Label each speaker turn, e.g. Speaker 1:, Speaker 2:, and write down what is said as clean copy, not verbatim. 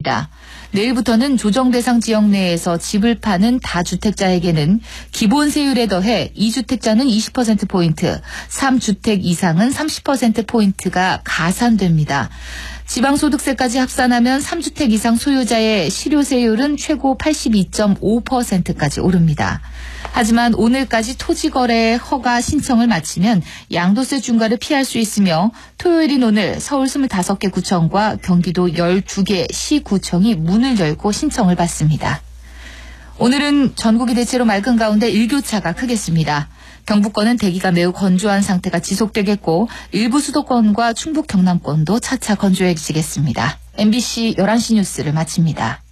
Speaker 1: 있습니다. 내일부터는 조정 대상 지역 내에서 집을 파는 다주택자에게는 기본 세율에 더해 2주택자는 20%포인트, 3주택 이상은 30%포인트가 가산됩니다. 지방소득세까지 합산하면 3주택 이상 소유자의 실효세율은 최고 82.5%까지 오릅니다. 하지만 오늘까지 토지거래 허가 신청을 마치면 양도세 중과를 피할 수 있으며 토요일인 오늘 서울 25개 구청과 경기도 12개 시구청이 문을 열고 신청을 받습니다. 오늘은 전국이 대체로 맑은 가운데 일교차가 크겠습니다. 경북권은 대기가 매우 건조한 상태가 지속되겠고 일부 수도권과 충북 경남권도 차차 건조해지겠습니다. MBC 11시 뉴스를 마칩니다.